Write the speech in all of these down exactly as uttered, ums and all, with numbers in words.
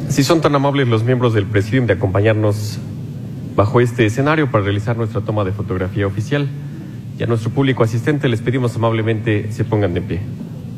Si son tan amables los miembros del Presidium de acompañarnos bajo este escenario para realizar nuestra toma de fotografía oficial, y a nuestro público asistente les pedimos amablemente se pongan de pie.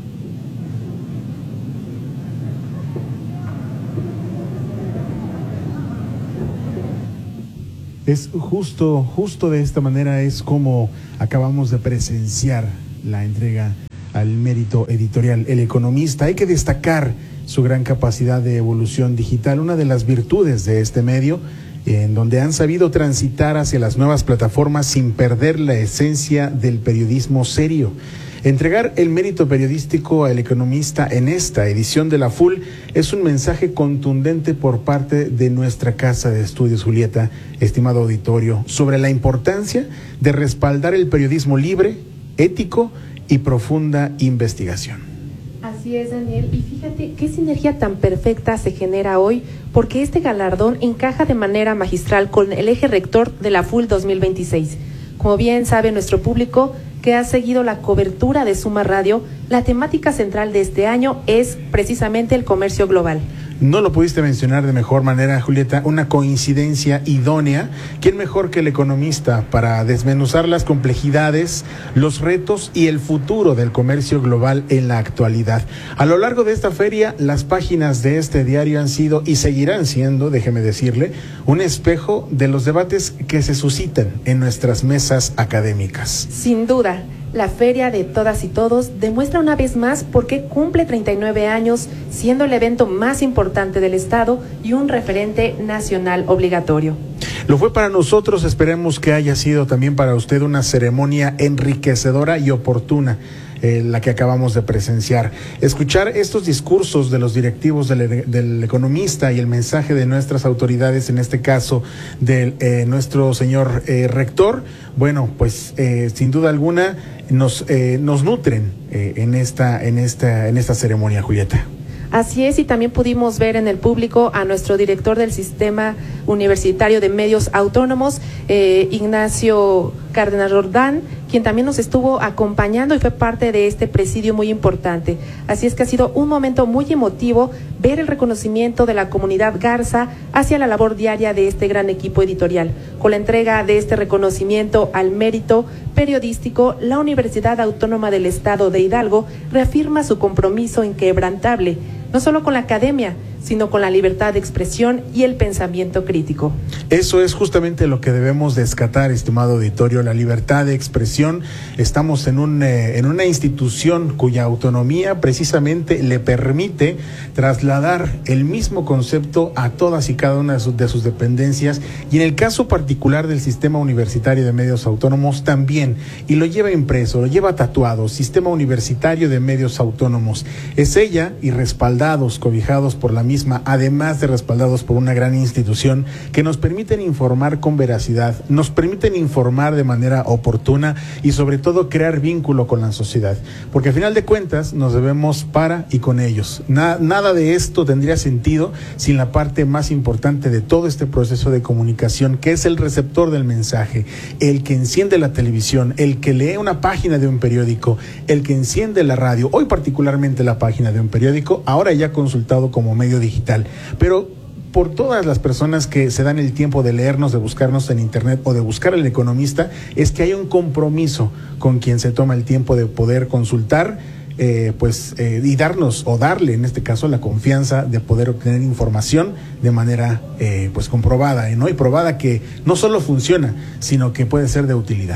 Es justo, justo de esta manera es como acabamos de presenciar la entrega al mérito editorial El Economista. Hay que destacar su gran capacidad de evolución digital, una de las virtudes de este medio, en donde han sabido transitar hacia las nuevas plataformas sin perder la esencia del periodismo serio. Entregar el mérito periodístico al Economista en esta edición de la F U L es un mensaje contundente por parte de nuestra Casa de Estudios, Julieta, estimado auditorio, sobre la importancia de respaldar el periodismo libre, ético y profunda investigación. Así es, Daniel, y fíjate qué sinergia tan perfecta se genera hoy, porque este galardón encaja de manera magistral con el eje rector de la F U L dos mil veintiséis. Como bien sabe nuestro público que ha seguido la cobertura de Suma Radio, la temática central de este año es precisamente el comercio global. No lo pudiste mencionar de mejor manera, Julieta, una coincidencia idónea. ¿Quién mejor que el Economista para desmenuzar las complejidades, los retos y el futuro del comercio global en la actualidad? A lo largo de esta feria, las páginas de este diario han sido y seguirán siendo, déjeme decirle, un espejo de los debates que se suscitan en nuestras mesas académicas. Sin duda. La Feria de Todas y Todos demuestra una vez más por qué cumple treinta y nueve años, siendo el evento más importante del Estado y un referente nacional obligatorio. Lo fue para nosotros, esperemos que haya sido también para usted una ceremonia enriquecedora y oportuna, eh, la que acabamos de presenciar. Escuchar estos discursos de los directivos del, del Economista y el mensaje de nuestras autoridades, en este caso de eh, nuestro señor eh, rector, bueno, pues eh, sin duda alguna nos eh, nos nutren eh, en esta en esta en esta ceremonia, Julieta. Así es, y también pudimos ver en el público a nuestro director del Sistema Universitario de Medios Autónomos, eh, Ignacio Cárdenas Roldán, quien también nos estuvo acompañando y fue parte de este presidio muy importante. Así es que ha sido un momento muy emotivo ver el reconocimiento de la comunidad Garza hacia la labor diaria de este gran equipo editorial. Con la entrega de este reconocimiento al mérito periodístico, la Universidad Autónoma del Estado de Hidalgo reafirma su compromiso inquebrantable, no solo con la academia, sino con la libertad de expresión y el pensamiento crítico. Eso es justamente lo que debemos descatar, estimado auditorio, la libertad de expresión. Estamos en un eh, en una institución cuya autonomía precisamente le permite trasladar el mismo concepto a todas y cada una de sus, de sus dependencias, y en el caso particular del Sistema Universitario de Medios Autónomos también, y lo lleva impreso, lo lleva tatuado, Sistema Universitario de Medios Autónomos. Es ella, y respaldados, cobijados por la misma, además de respaldados por una gran institución, que nos permiten informar con veracidad, nos permiten informar de manera oportuna y sobre todo crear vínculo con la sociedad, porque al final de cuentas nos debemos para y con ellos. Na, nada de esto tendría sentido sin la parte más importante de todo este proceso de comunicación, que es el receptor del mensaje, el que enciende la televisión, el que lee una página de un periódico, el que enciende la radio, hoy particularmente la página de un periódico, ahora ya consultado como medio digital, pero por todas las personas que se dan el tiempo de leernos, de buscarnos en internet o de buscar al Economista, es que hay un compromiso con quien se toma el tiempo de poder consultar, eh, pues eh, y darnos o darle en este caso la confianza de poder obtener información de manera eh, pues comprobada, ¿no? Y probada que no solo funciona, sino que puede ser de utilidad.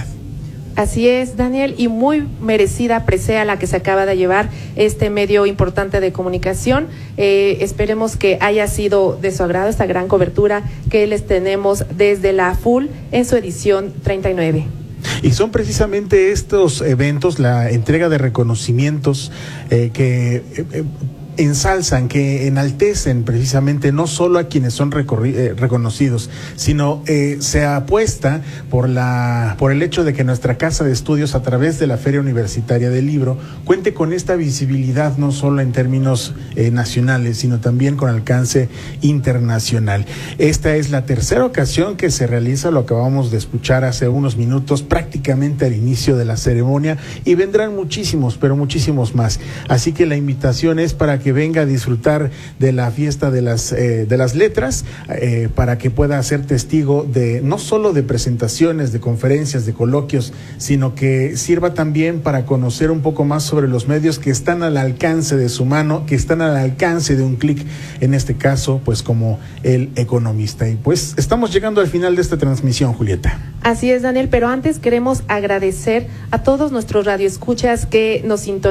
Así es, Daniel, y muy merecida presea la que se acaba de llevar este medio importante de comunicación. Eh, esperemos que haya sido de su agrado esta gran cobertura que les tenemos desde la F U L en su edición treinta y nueve. Y son precisamente estos eventos, la entrega de reconocimientos eh, que... Eh, ensalzan, que enaltecen precisamente no solo a quienes son recorri- eh, reconocidos, sino eh, se apuesta por la por el hecho de que nuestra casa de estudios, a través de la Feria Universitaria del Libro, cuente con esta visibilidad no solo en términos eh, nacionales, sino también con alcance internacional. Esta es la tercera ocasión que se realiza, lo acabamos de escuchar hace unos minutos, prácticamente al inicio de la ceremonia, y vendrán muchísimos, pero muchísimos más. Así que la invitación es para que que venga a disfrutar de la fiesta de las, eh, de las letras, eh, para que pueda ser testigo de no solo de presentaciones, de conferencias, de coloquios, sino que sirva también para conocer un poco más sobre los medios que están al alcance de su mano, que están al alcance de un clic, en este caso, pues como El Economista. Y pues estamos llegando al final de esta transmisión, Julieta. Así es, Daniel, pero antes queremos agradecer a todos nuestros radioescuchas que nos sintonizan